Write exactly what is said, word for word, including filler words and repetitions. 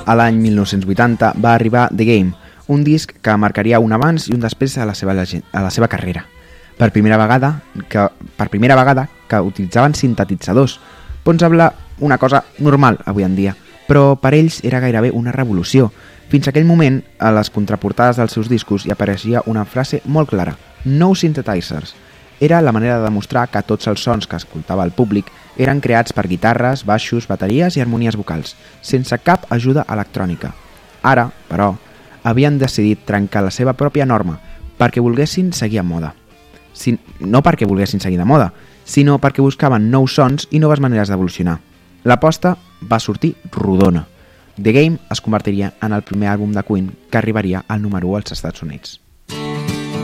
a l'any mil nou-cents vuitanta va arribar The Game, un disc que marcaria un abans i un després a la seva, a la seva carrera. Per primera vegada que, per primera vegada que utilitzaven sintetitzadors. Pot semblar una cosa normal avui en dia, però per ells era gairebé una revolució. Fins aquell moment, a les contraportades dels seus discos hi apareixia una frase molt clara: No synthesizers. Era la manera de demostrar que tots els sons que escoltava el públic eren creats per guitarres, baixos, bateries i harmonies vocals, sense cap ajuda electrònica. Ara, però, havien decidit trencar la seva pròpia norma perquè volguessin seguir a moda. Si, no perquè volguessin seguir de moda, sinó perquè buscaven nous sons i noves maneres d'evolucionar. L'aposta va sortir rodona. The Game es convertiria en el primer àlbum de Queen que arribaria al número u als Estats Units.